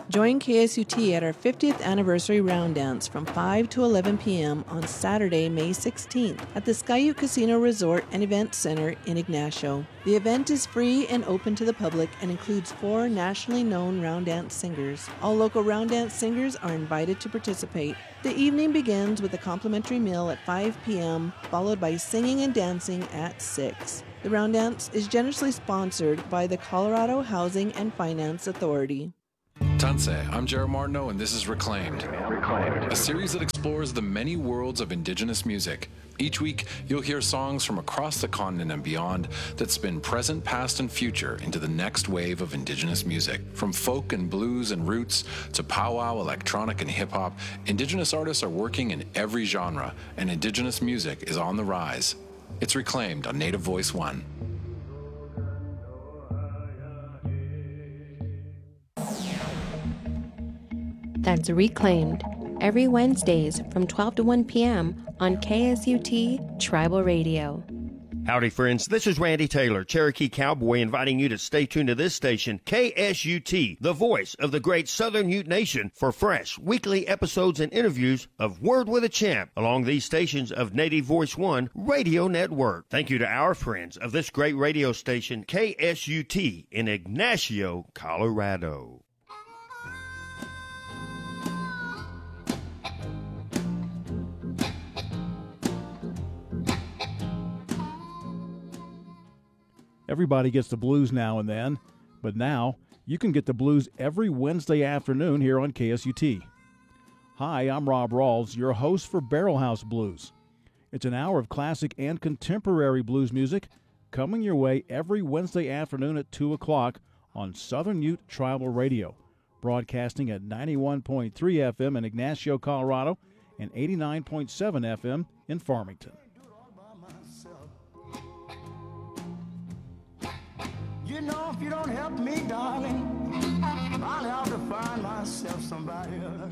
Join KSUT at our 50th anniversary round dance from 5 to 11 p.m. on Saturday, May 16th at the Skyute Casino Resort and Event Center in Ignacio. The event is free and open to the public and includes 4 nationally known round dance singers. All local round dance singers are invited to participate. The evening begins with a complimentary meal at 5 p.m., followed by singing and dancing at 6. The round dance is generously sponsored by the Colorado Housing and Finance Authority. Tanse, I'm Jared Martineau, and this is Reclaimed, a series that explores the many worlds of Indigenous music. Each week, you'll hear songs from across the continent and beyond that spin present, past, and future into the next wave of Indigenous music. From folk and blues and roots to powwow, electronic, and hip-hop, Indigenous artists are working in every genre, and Indigenous music is on the rise. It's Reclaimed on Native Voice One. That's Reclaimed, every Wednesdays from 12 to 1 p.m. on KSUT Tribal Radio. Howdy, friends. This is Randy Taylor, Cherokee Cowboy, inviting you to stay tuned to this station, KSUT, the voice of the great Southern Ute Nation, for fresh weekly episodes and interviews of Word with a Champ along these stations of Native Voice One Radio Network. Thank you to our friends of this great radio station, KSUT, in Ignacio, Colorado. Everybody gets the blues now and then, but now you can get the blues every Wednesday afternoon here on KSUT. Hi, I'm Rob Rawls, your host for Barrel House Blues. It's an hour of classic and contemporary blues music coming your way every Wednesday afternoon at 2 o'clock on Southern Ute Tribal Radio, broadcasting at 91.3 FM in Ignacio, Colorado, and 89.7 FM in Farmington. You know, if you don't help me, darling, I'll have to find myself somebody else.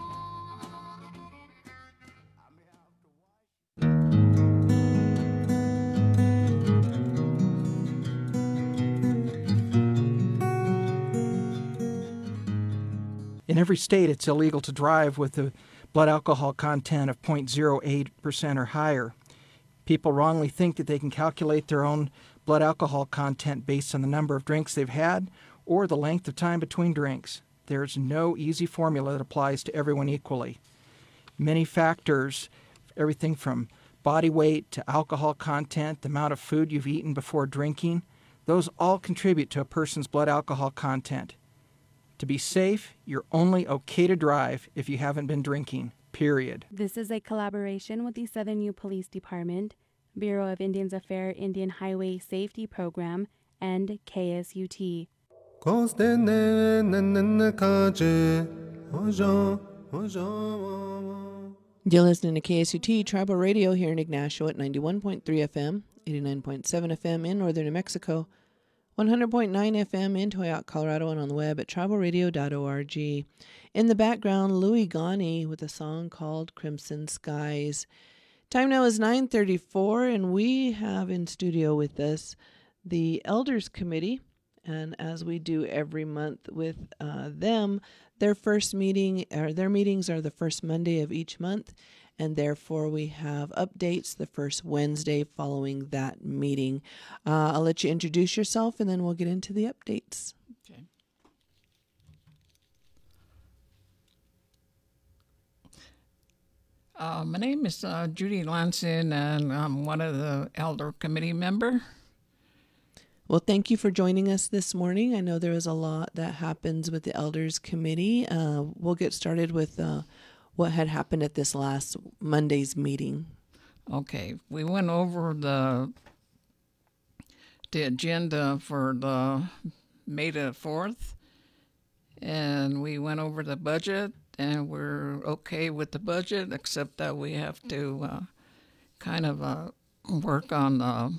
In every state, it's illegal to drive with a blood alcohol content of 0.08% or higher. People wrongly think that they can calculate their own blood alcohol content based on the number of drinks they've had or the length of time between drinks. There's no easy formula that applies to everyone equally. Many factors, everything from body weight to alcohol content, the amount of food you've eaten before drinking, those all contribute to a person's blood alcohol content. To be safe, you're only okay to drive if you haven't been drinking, period. This is a collaboration with the Southern Ute Police Department, Bureau of Indians Affairs Indian Highway Safety Program, and KSUT. You're listening to KSUT Tribal Radio here in Ignacio at 91.3 FM, 89.7 FM in northern New Mexico, 100.9 FM in Toyoak, Colorado, and on the web at tribalradio.org. In the background, Louis Ghani with a song called Crimson Skies. Time now is 9:34, and we have in studio with us the Elders Committee, and as we do every month with them, their meetings are the first Monday of each month, and therefore we have updates the first Wednesday following that meeting. I'll let you introduce yourself, and then we'll get into the updates. Okay. My name is Judy Lanson, and I'm one of the Elder Committee member. Well, thank you for joining us this morning. I know there was a lot that happens with the Elders Committee. We'll get started with what had happened at this last Monday's meeting. Okay, we went over the agenda for the May the 4th, and we went over the budget, and we're okay with the budget, except that we have to work on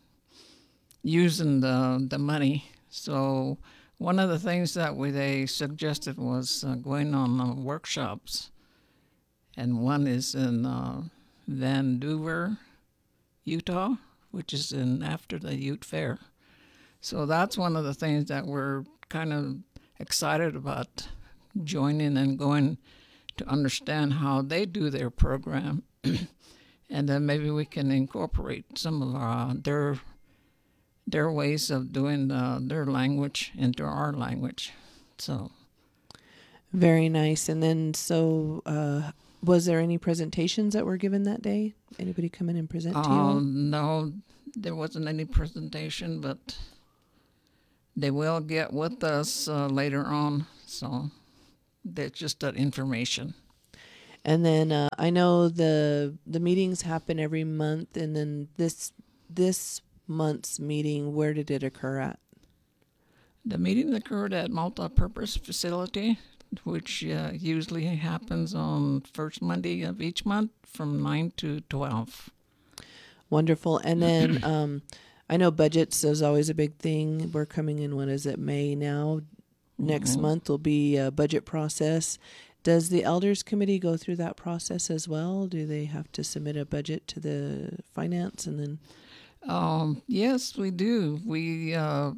using the money. So one of the things that they suggested was going on workshops, and one is in Vancouver, Utah, which is after the Ute Fair. So that's one of the things that we're kind of excited about joining and going to understand how they do their program. And then maybe we can incorporate some of their ways of doing their language into our language. So very nice. And then, so was there any presentations that were given that day? Anybody come in and present to you? No, there wasn't any presentation, but they will get with us later on. So that's just that information. And then I know the meetings happen every month, and then this month's meeting, where did it occur at? The meeting occurred at Multipurpose Facility, which usually happens on first Monday of each month from 9 to 12. Wonderful. And then I know budgets is always a big thing. We're coming in, what is it, May now? Next month will be a budget process. Does the Elders Committee go through that process as well? Do they have to submit a budget to the finance and then? Yes, we do. We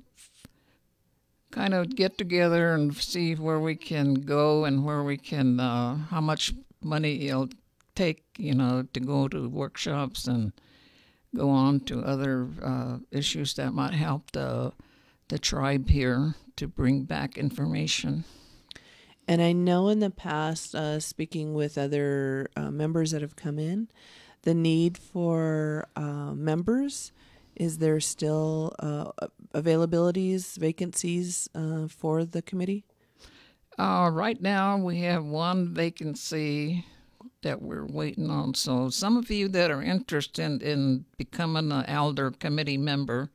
kind of get together and see where we can go and where we can, how much money it'll take, to go to workshops and go on to other issues that might help the tribe here to bring back information. And I know in the past, speaking with other members that have come in, the need for members, is there still availabilities, vacancies for the committee? Right now we have one vacancy that we're waiting on. So some of you that are interested in becoming an elder committee member,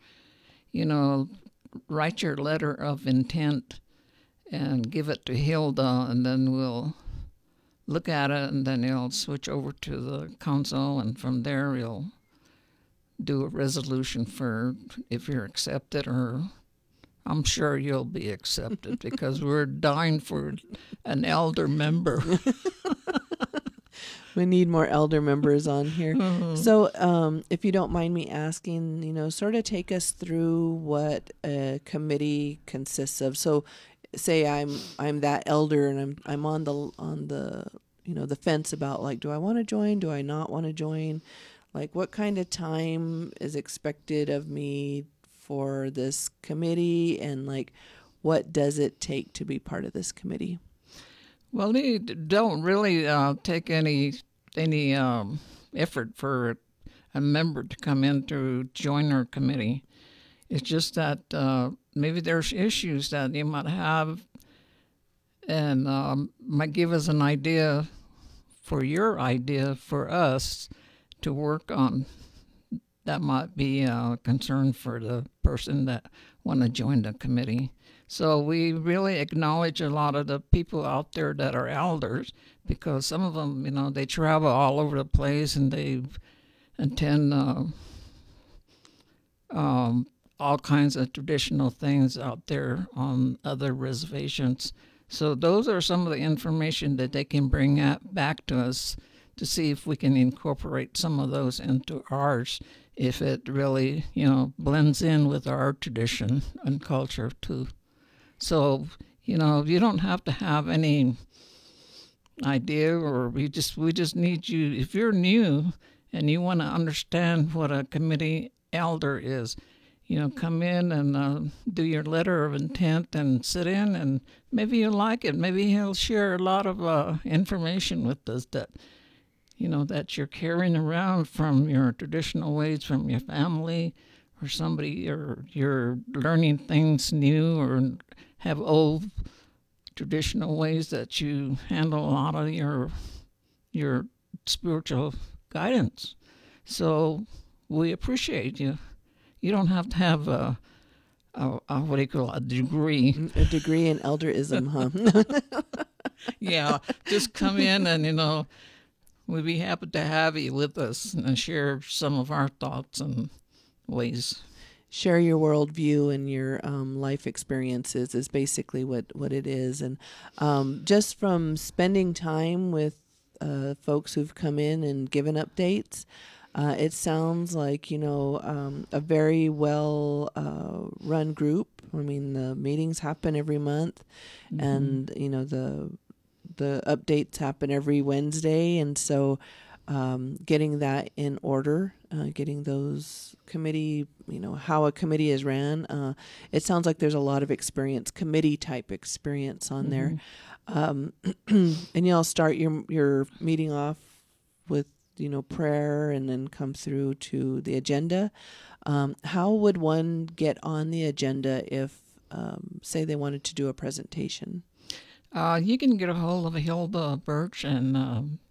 write your letter of intent and give it to Hilda, and then we'll look at it, and then he'll switch over to the council, and from there he'll do a resolution for if you're accepted, or I'm sure you'll be accepted because we're dying for an elder member. We need more elder members on here. Mm-hmm. So if you don't mind me asking, sort of take us through what a committee consists of. So say I'm that elder and I'm on the the fence about, like, do I want to join? Do I not want to join? Like, what kind of time is expected of me for this committee, and like, what does it take to be part of this committee? Well, they don't really take any effort for a member to come in to join our committee. It's just that maybe there's issues that you might have, and might give us an idea for your idea for us to work on. That might be a concern for the person that want to join the committee. So we really acknowledge a lot of the people out there that are elders, because some of them, they travel all over the place and they attend all kinds of traditional things out there on other reservations. So those are some of the information that they can bring back to us to see if we can incorporate some of those into ours, if it really, blends in with our tradition and culture too. So, you don't have to have any idea, or we just need you. If you're new and you want to understand what a committee elder is, come in and do your letter of intent and sit in, and maybe you'll like it. Maybe he'll share a lot of information with us that, that you're carrying around from your traditional ways, from your family or somebody, or you're learning things new, or have old traditional ways that you handle a lot of your spiritual guidance. So we appreciate you. You don't have to have a what do you call it, a degree. A degree in elderism, huh? Yeah, just come in and, we'd be happy to have you with us and share some of our thoughts and ways. Share your worldview and your life experiences is basically what it is. And just from spending time with folks who've come in and given updates, it sounds like, a very well run group. I mean, the meetings happen every month, and the updates happen every Wednesday, and so getting that in order, getting those committee, how a committee is ran. It sounds like there's a lot of experience, committee type experience on there. And you'll start your meeting off with, prayer, and then come through to the agenda. How would one get on the agenda if, say, they wanted to do a presentation? You can get a hold of Hilda Birch, and